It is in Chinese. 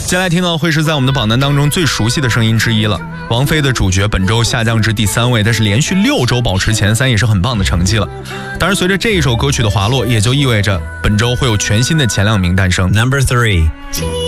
接下来听到会是在我们的榜单当中最熟悉的声音之一了。王菲的主角本周下降至第3位，但是连续6周保持前3也是很棒的成绩了。当然，随着这一首歌曲的滑落，也就意味着本周会有全新的前2名诞生。 Number 3